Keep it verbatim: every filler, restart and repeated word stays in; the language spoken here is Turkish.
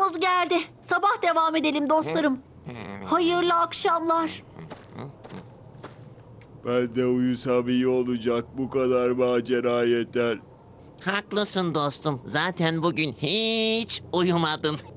uykumuz geldi. Sabah devam edelim dostlarım. Hayırlı akşamlar. Ben de uyusam iyi olacak. Bu kadar macera yeter. Haklısın dostum. Zaten bugün hiç uyumadın.